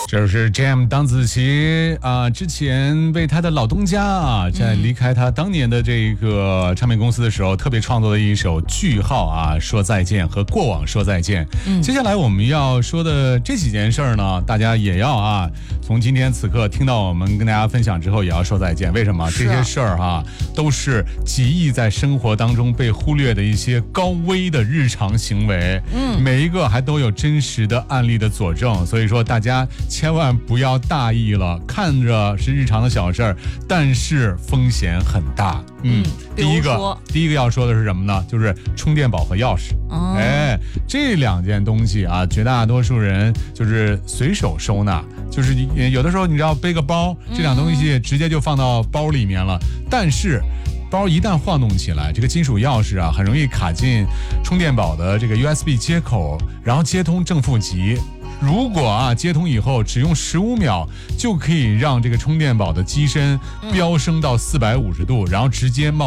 这是 Jam 当子琪之前为他的老东家在离开他当年的这个唱片公司的时候，特别创作的一首句号说再见和过往说再见。接下来我们要说的这几件事儿呢，大家也要从今天此刻听到我们跟大家分享之后，也要说再见。为什么？这些事儿都是极易在生活当中被忽略的一些高危的日常行为。每一个还都有真实的案例的佐证，所以说大家千万不要大意了，看着是日常的小事儿，但是风险很大。第一个要说的是什么呢？就是充电宝和钥匙。这两件东西绝大多数人就是随手收纳，就是有的时候你知道背个包，这两东西直接就放到包里面了，但是包一旦晃动起来，这个金属钥匙很容易卡进充电宝的这个 USB 接口，然后接通正负极。如果接通以后只用15秒就可以让这个充电宝的机身飙升到450度，然后直接冒